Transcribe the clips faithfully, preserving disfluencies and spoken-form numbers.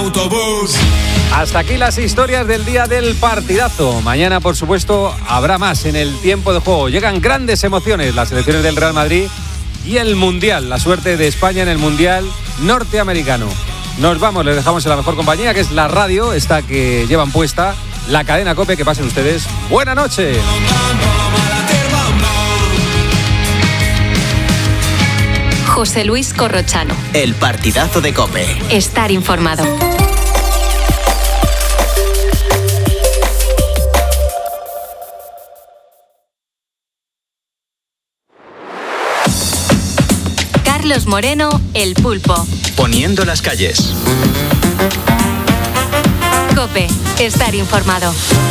autobús. Hasta aquí las historias del día del partidazo. Mañana, por supuesto, habrá más en el tiempo de juego. Llegan grandes emociones, las elecciones del Real Madrid y el Mundial, la suerte de España en el Mundial norteamericano. Nos vamos, les dejamos en la mejor compañía, que es la radio, esta que llevan puesta, la cadena COPE. Que pasen ustedes buena noche. José Luis Corrochano. El partidazo de COPE. Estar informado. Carlos Moreno, El Pulpo. Poniendo las calles. COPE. Estar informado.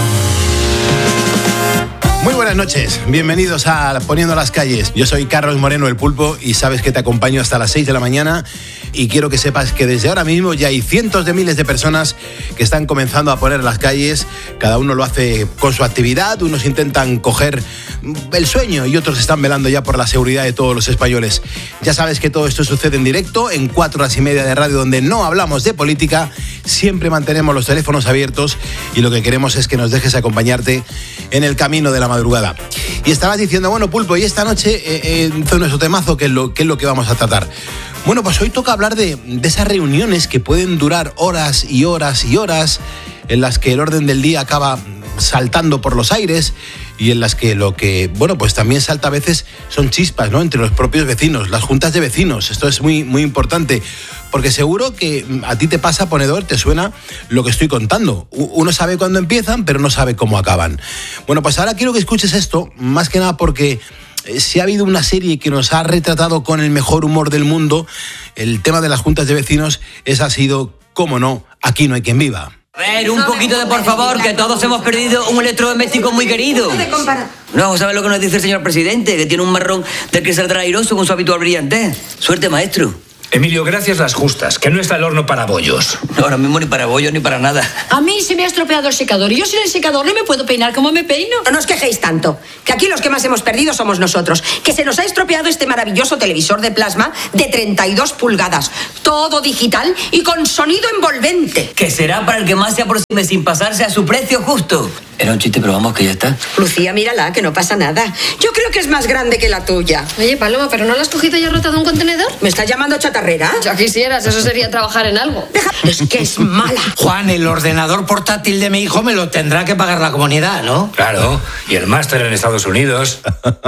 Muy buenas noches, bienvenidos a Poniendo las Calles. Yo soy Carlos Moreno, El Pulpo, y sabes que te acompaño hasta las seis de la mañana, y quiero que sepas que desde ahora mismo ya hay cientos de miles de personas que están comenzando a poner las calles. Cada uno lo hace con su actividad, unos intentan coger el sueño y otros están velando ya por la seguridad de todos los españoles. Ya sabes que todo esto sucede en directo, en cuatro horas y media de radio, donde no hablamos de política, siempre mantenemos los teléfonos abiertos y lo que queremos es que nos dejes acompañarte en el camino de la madrugada. Y estabas diciendo, bueno, Pulpo, y esta noche eh, eh, nuestro temazo, ¿qué es, lo, ¿qué es lo que vamos a tratar? Bueno, pues hoy toca hablar de, de esas reuniones que pueden durar horas y horas y horas, en las que el orden del día acaba saltando por los aires y en las que lo que, bueno, pues también salta a veces son chispas, ¿no? Entre los propios vecinos, las juntas de vecinos. Esto es muy, muy importante, porque seguro que a ti te pasa, ponedor, te suena lo que estoy contando. Uno sabe cuándo empiezan, pero no sabe cómo acaban. Bueno, pues ahora quiero que escuches esto, más que nada porque si ha habido una serie que nos ha retratado con el mejor humor del mundo el tema de las juntas de vecinos, esa ha sido, cómo no, Aquí no hay quien viva. A ver, un poquito de por favor, que todos hemos perdido un electrodoméstico muy querido. No, ¿sabes lo que nos dice el señor presidente? Que tiene un marrón del que saldrá airoso con su habitual brillantez. Suerte, maestro. Emilio, gracias las justas, que no está el horno para bollos. No, ahora mismo ni para bollos ni para nada. A mí se me ha estropeado el secador y yo sin el secador no me puedo peinar como me peino. No os quejéis tanto, que aquí los que más hemos perdido somos nosotros, que se nos ha estropeado este maravilloso televisor de plasma de treinta y dos pulgadas, todo digital y con sonido envolvente. Que será para el que más se aproxime sin pasarse a su precio justo. Era un chiste, pero vamos, que ya está. Lucía, mírala, que no pasa nada. Yo creo que es más grande que la tuya. Oye, Paloma, ¿pero no la has cogido y has rotado un contenedor? ¿Me estás llamando chatarrera? Ya quisieras, eso sería trabajar en algo. Deja, es que es mala. Juan, el ordenador portátil de mi hijo me lo tendrá que pagar la comunidad, ¿no? Claro, y el máster en Estados Unidos.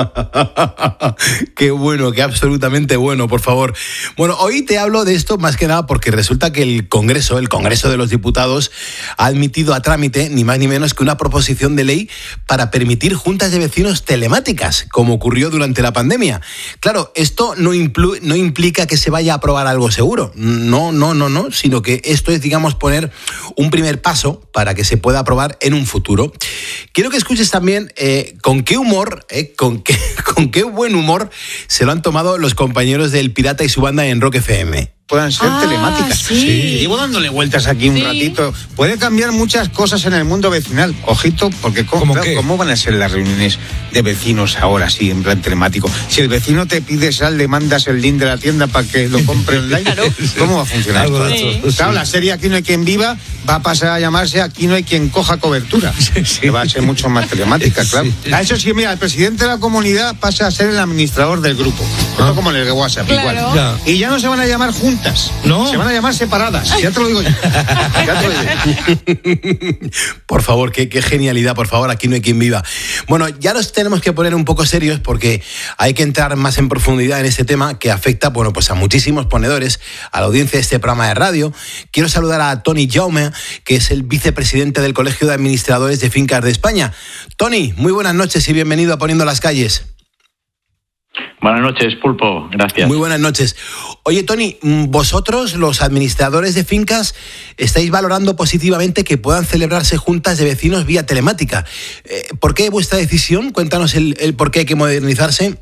Qué bueno, qué absolutamente bueno, por favor. Bueno, hoy te hablo de esto más que nada porque resulta que el Congreso, el Congreso de los Diputados, ha admitido a trámite ni más ni menos que una proposición de ley para permitir juntas de vecinos telemáticas, como ocurrió durante la pandemia. Claro, esto no, implu- no implica que se vaya a aprobar algo seguro. No, no, no, no, sino que esto es, digamos, poner un primer paso para que se pueda aprobar en un futuro. Quiero que escuches también eh, con qué humor, eh, con, qué, con qué buen humor se lo han tomado los compañeros del Pirata y su banda en Rock F M. Puedan ser ah, telemáticas. Sí. Sí. Llevo dándole vueltas aquí un sí. ratito. Puede cambiar muchas cosas en el mundo vecinal. Ojito, porque ¿cómo, claro, ¿cómo van a ser las reuniones de vecinos ahora, sí, en plan telemático? Si el vecino te pide sal, le mandas el link de la tienda para que lo compre online. Claro. ¿Cómo va a funcionar esto? Sí. Claro, la serie Aquí no hay quien viva va a pasar a llamarse Aquí no hay quien coja cobertura. Sí, sí. Que va a ser mucho más telemática, claro. Sí. A eso sí, mira, el presidente de la comunidad pasa a ser el administrador del grupo. Ah. Esto como en el WhatsApp, claro. Igual. Ya. Y ya no se van a llamar juntas. No. Se van a llamar separadas. Ya te lo digo yo. Ya te lo digo. Por favor, qué, qué genialidad, por favor, Aquí no hay quien viva. Bueno, ya nos tenemos que poner un poco serios porque hay que entrar más en profundidad en este tema que afecta, bueno, pues a muchísimos ponedores, a la audiencia de este programa de radio. Quiero saludar a Toni Jaume, que es el vicepresidente del Colegio de Administradores de Fincas de España. Toni, muy buenas noches y bienvenido a Poniendo las Calles. Buenas noches, Pulpo. Gracias. Muy buenas noches. Oye, Toni, vosotros, los administradores de fincas, estáis valorando positivamente que puedan celebrarse juntas de vecinos vía telemática. Eh, ¿Por qué vuestra decisión? Cuéntanos el, el por qué hay que modernizarse.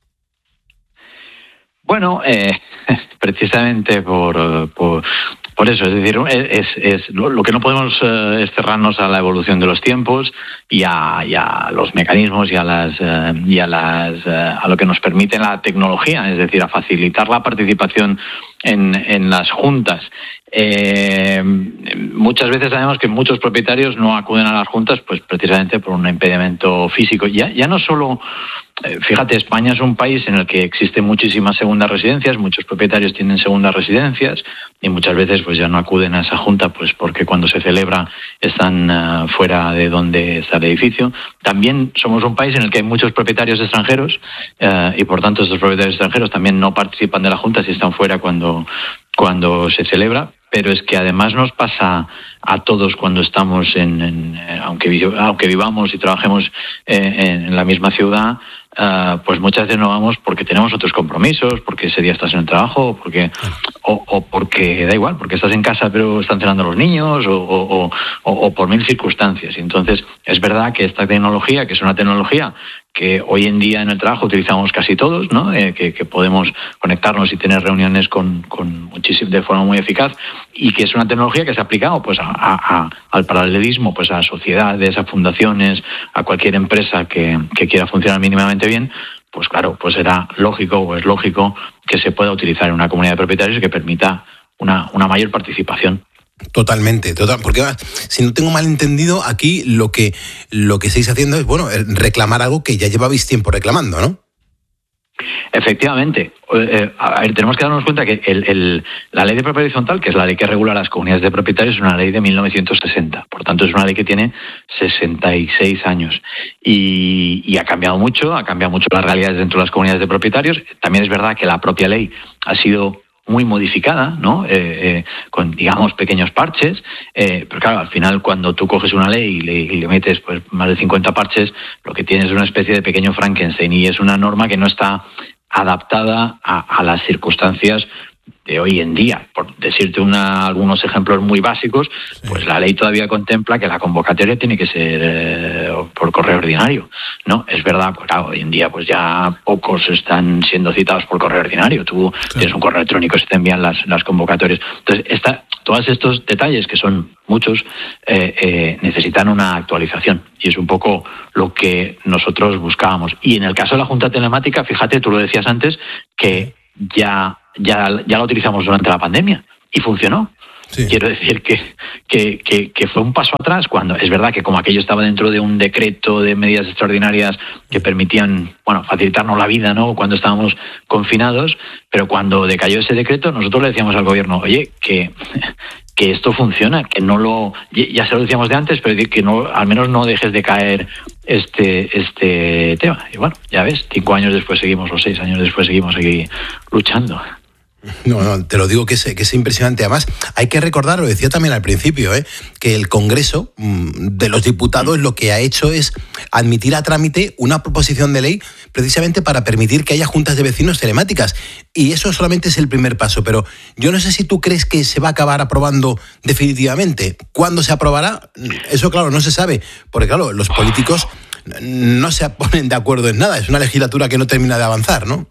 Bueno, eh, precisamente por... por... Por eso, es decir, es, es lo que no podemos eh, es cerrarnos a la evolución de los tiempos y a, y a los mecanismos y a las eh, y a las eh, a lo que nos permite la tecnología, es decir, a facilitar la participación en, en las juntas. Eh, muchas veces sabemos que muchos propietarios no acuden a las juntas pues precisamente por un impedimento físico. Ya, ya no solo, eh, fíjate, España es un país en el que existen muchísimas segundas residencias, muchos propietarios tienen segundas residencias y muchas veces pues ya no acuden a esa junta pues porque cuando se celebra están uh, fuera de donde está el edificio. También somos un país en el que hay muchos propietarios extranjeros uh, y por tanto estos propietarios extranjeros también no participan de la junta si están fuera cuando, cuando se celebra. Pero es que además nos pasa a todos cuando estamos en, en aunque, aunque vivamos y trabajemos en, en la misma ciudad, uh, pues muchas veces no vamos porque tenemos otros compromisos, porque ese día estás en el trabajo, porque o, o porque da igual, porque estás en casa pero están cenando los niños, o, o, o, o por mil circunstancias. Y entonces es verdad que esta tecnología, que es una tecnología que hoy en día en el trabajo utilizamos casi todos, ¿no? Eh, que, que podemos conectarnos y tener reuniones con, con muchísimo, de forma muy eficaz, y que es una tecnología que se ha aplicado pues a, a, a, al paralelismo, pues a sociedades, a fundaciones, a cualquier empresa que, que quiera funcionar mínimamente bien. Pues claro, pues será lógico o es lógico que se pueda utilizar en una comunidad de propietarios que permita una, una mayor participación. Totalmente, total, porque si no tengo mal entendido, aquí lo que lo que estáis haciendo es, bueno, reclamar algo que ya llevabais tiempo reclamando, ¿no? Efectivamente. Eh, a ver, tenemos que darnos cuenta que el, el, la ley de propiedad horizontal, que es la ley que regula las comunidades de propietarios, es una ley de mil novecientos sesenta. Por tanto, es una ley que tiene sesenta y seis años. Y, y ha cambiado mucho, ha cambiado mucho las realidades dentro de las comunidades de propietarios. También es verdad que la propia ley ha sido muy modificada, ¿no? Eh, eh, con, digamos, pequeños parches, eh, pero claro, al final cuando tú coges una ley y le, y le metes pues más de cincuenta parches, lo que tienes es una especie de pequeño Frankenstein, y es una norma que no está adaptada a, a las circunstancias de hoy en día. Por decirte una, algunos ejemplos muy básicos, pues la ley todavía contempla que la convocatoria tiene que ser eh, por correo ordinario, ¿no? Es verdad, pues claro, hoy en día pues ya pocos están siendo citados por correo ordinario. Tú claro. tienes un correo electrónico y se te envían las, las convocatorias. Entonces, esta, todos estos detalles, que son muchos, eh, eh, necesitan una actualización, y es un poco lo que nosotros buscábamos. Y en el caso de la Junta Telemática, fíjate, tú lo decías antes, que ya Ya, ya la utilizamos durante la pandemia y funcionó. Sí. Quiero decir que, que, que, que fue un paso atrás, cuando es verdad que como aquello estaba dentro de un decreto de medidas extraordinarias que permitían, bueno, facilitarnos la vida, ¿no?, cuando estábamos confinados, pero cuando decayó ese decreto nosotros le decíamos al gobierno, oye, que, que esto funciona, que no lo, ya se lo decíamos de antes, pero que no, al menos no dejes de caer este este tema. Y bueno, ya ves, cinco años después seguimos, o seis años después seguimos aquí luchando. No, no, te lo digo que es, que es impresionante. Además, hay que recordar, lo decía también al principio, ¿eh? que el Congreso de los Diputados lo que ha hecho es admitir a trámite una proposición de ley precisamente para permitir que haya juntas de vecinos telemáticas. Y eso solamente es el primer paso. Pero yo no sé si tú crees que se va a acabar aprobando definitivamente. ¿Cuándo se aprobará? Eso, claro, no se sabe. Porque, claro, los políticos no se ponen de acuerdo en nada. Es una legislatura que no termina de avanzar, ¿no?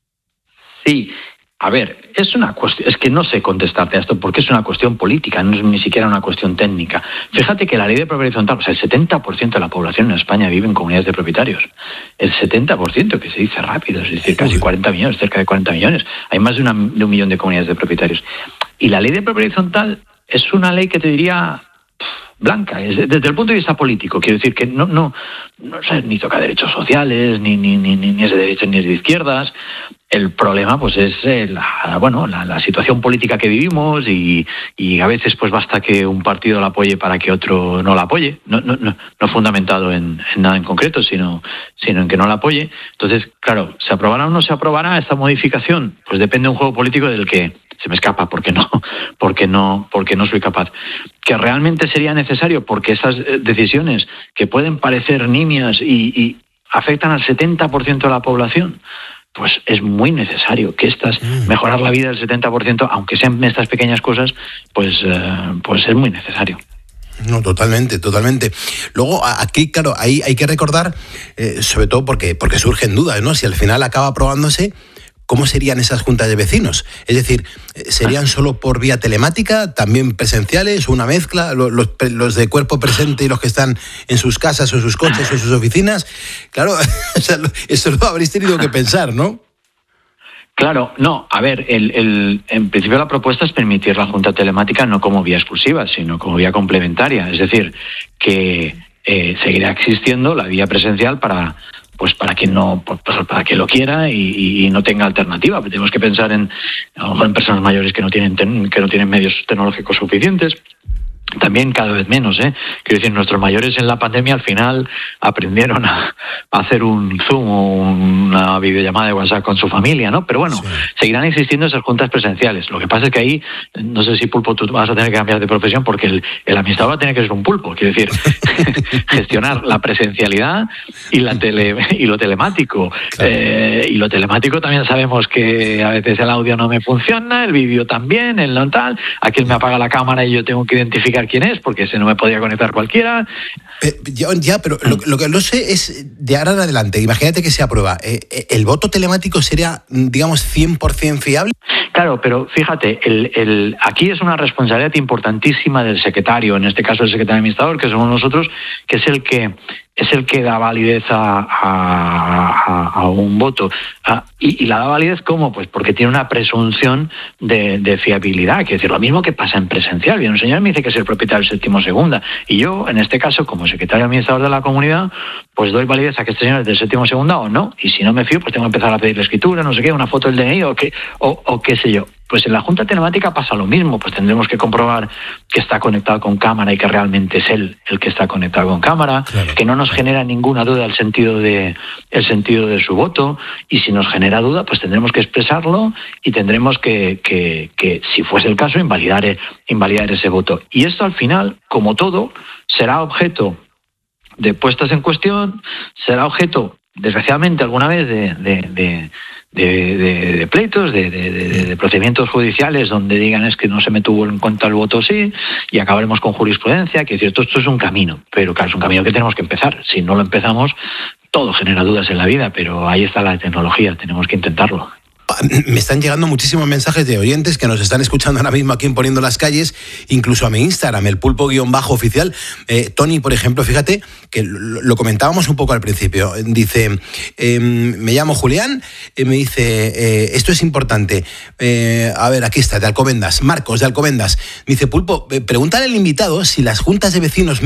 Sí. A ver, es una cuestión, es que no sé contestarte a esto porque es una cuestión política, no es ni siquiera una cuestión técnica. Fíjate que la ley de propiedad horizontal, o sea, el setenta por ciento de la población en España vive en comunidades de propietarios. El setenta por ciento, que se dice rápido, es decir, casi cuarenta millones, cerca de cuarenta millones. Hay más de, una, de un millón de comunidades de propietarios. Y la ley de propiedad horizontal es una ley que te diría blanca, desde el punto de vista político. Quiero decir que no no no sé, ni toca derechos sociales, ni ni ni ni es de derechas ni es de izquierdas. El problema pues es eh, la bueno la, la situación política que vivimos, y, y a veces pues basta que un partido la apoye para que otro no la apoye, no no no, no fundamentado en, en nada en concreto, sino sino en que no la apoye. Entonces, claro, ¿se aprobará o no se aprobará esta modificación? Pues depende de un juego político del que se me escapa porque no porque no porque no soy capaz. Que realmente sería necesario, porque esas decisiones que pueden parecer nimias y, y afectan al setenta por ciento de la población, pues es muy necesario que estas mejorar la vida del setenta por ciento, aunque sean estas pequeñas cosas, pues eh, pues es muy necesario. No, totalmente, totalmente. Luego, aquí, claro, ahí hay que recordar, eh, sobre todo porque porque surgen dudas, ¿no? Si al final acaba aprobándose, ¿cómo serían esas juntas de vecinos? Es decir, ¿serían solo por vía telemática, también presenciales, una mezcla, los, los de cuerpo presente y los que están en sus casas o en sus coches o en sus oficinas? Claro, eso lo habréis tenido que pensar, ¿no? Claro, no, a ver, el, el, en principio la propuesta es permitir la junta telemática no como vía exclusiva, sino como vía complementaria, es decir, que eh, seguirá existiendo la vía presencial para pues para quien no pues para que lo quiera y, y no tenga alternativa. Tenemos que pensar en a lo mejor en personas mayores que no tienen ten, que no tienen medios tecnológicos suficientes. También cada vez menos, ¿eh? Quiero decir, nuestros mayores en la pandemia al final aprendieron a, a hacer un Zoom o una videollamada de WhatsApp con su familia, ¿no? Pero bueno, sí. Seguirán existiendo esas juntas presenciales. Lo que pasa es que ahí, no sé si, Pulpo, tú vas a tener que cambiar de profesión porque el, el administrador va a tener que ser un pulpo. Quiero decir, gestionar la presencialidad y, la tele, y lo telemático. Claro. Eh, y lo telemático también sabemos que a veces el audio no me funciona, el vídeo también, el no tal. Aquel me apaga la cámara y yo tengo que identificar quién es, porque se no me podía conectar cualquiera. Eh, ya, ya, pero lo, lo que no sé es, de ahora en adelante, imagínate que se aprueba, eh, ¿el voto telemático sería, digamos, cien por ciento fiable? Claro, pero fíjate, el, el, aquí es una responsabilidad importantísima del secretario, en este caso el secretario administrador, que somos nosotros, que es el que es el que da validez a, a, a un voto. A, y, y la da validez, ¿cómo? Pues porque tiene una presunción de, de fiabilidad. Quiere decir, lo mismo que pasa en presencial. Viene un señor y me dice que es el propietario del séptimo segunda. Y yo, en este caso, como secretario administrador de la comunidad, pues doy validez a que este señor es del séptimo segunda o no. Y si no me fío, pues tengo que empezar a pedir la escritura, no sé qué, una foto del D N I o qué, o, o qué sé yo. Pues en la junta telemática pasa lo mismo, pues tendremos que comprobar que está conectado con cámara y que realmente es él el que está conectado con cámara, claro, que no nos genera ninguna duda el sentido de el sentido de su voto, y si nos genera duda, pues tendremos que expresarlo y tendremos que, que, que si fuese el caso, invalidar, invalidar ese voto. Y esto al final, como todo, será objeto de puestas en cuestión, será objeto, desgraciadamente, alguna vez de... de, de De, de, de pleitos, de, de, de, de procedimientos judiciales donde digan es que no se me tuvo en cuenta el voto sí, y acabaremos con jurisprudencia, que es cierto, esto es un camino, pero claro, es un camino que tenemos que empezar. Si no lo empezamos, todo genera dudas en la vida, pero ahí está la tecnología, tenemos que intentarlo. Me están llegando muchísimos mensajes de oyentes que nos están escuchando ahora mismo aquí en Poniendo las Calles, incluso a mi Instagram, el pulpo-oficial. Eh, Tony, por ejemplo, fíjate que lo, lo comentábamos un poco al principio. Dice, eh, me llamo Julián, eh, me dice, eh, esto es importante. Eh, a ver, aquí está, de Alcobendas. Marcos, de Alcobendas. Me dice, Pulpo, eh, pregúntale al invitado si las juntas de vecinos